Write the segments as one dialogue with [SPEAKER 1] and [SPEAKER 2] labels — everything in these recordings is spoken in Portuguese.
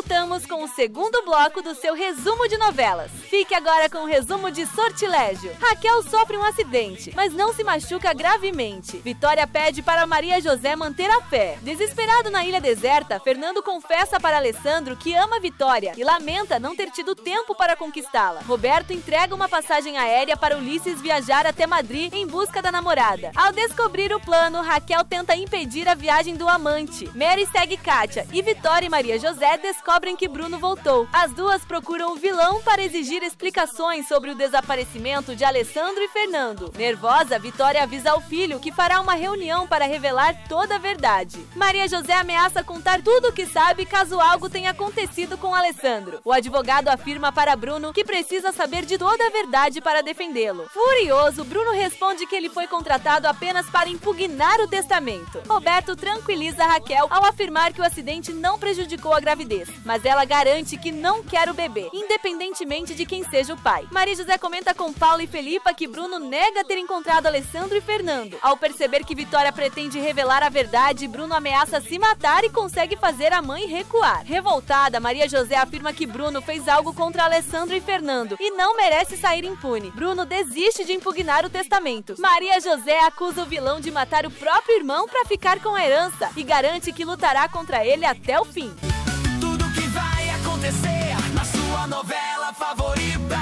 [SPEAKER 1] voltamos com o segundo bloco do seu resumo de novelas. Fique agora com o resumo de Sortilégio. Raquel sofre um acidente, mas não se machuca gravemente. Vitória pede para Maria José manter a fé. Desesperado na ilha deserta, Fernando confessa para Alessandro que ama Vitória e lamenta não ter tido tempo para conquistá-la. Roberto entrega uma passagem aérea para Ulisses viajar até Madrid em busca da namorada. Ao descobrir o plano, Raquel tenta impedir a viagem do amante. Mary segue Kátia e Vitória e Maria José descobrem que Bruno voltou. As duas procuram o vilão para exigir explicações sobre o desaparecimento de Alessandro e Fernando. Nervosa, Vitória avisa ao filho que fará uma reunião para revelar toda a verdade. Maria José ameaça contar tudo o que sabe caso algo tenha acontecido com Alessandro. O advogado afirma para Bruno que precisa saber de toda a verdade para defendê-lo. Furioso, Bruno responde que ele foi contratado apenas para impugnar o testamento. Roberto tranquiliza Raquel ao afirmar que o acidente não prejudicou a gravidez, mas ela garante que não quer o bebê, independentemente de quem seja o pai. Maria José comenta com Paulo e Felipa que Bruno nega ter encontrado Alessandro e Fernando. Ao perceber que Vitória pretende revelar a verdade, Bruno ameaça se matar e consegue fazer a mãe recuar. Revoltada, Maria José afirma que Bruno fez algo contra Alessandro e Fernando e não merece sair impune. Bruno desiste de impugnar o testamento. Maria José acusa o vilão de matar o próprio irmão para ficar com a herança e garante que lutará contra ele até o fim.
[SPEAKER 2] Tudo que vai acontecer na sua novela favorita.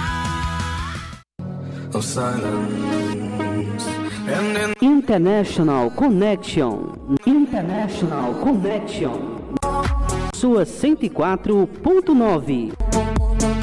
[SPEAKER 3] International Connection. International Connection. Sua 104.9.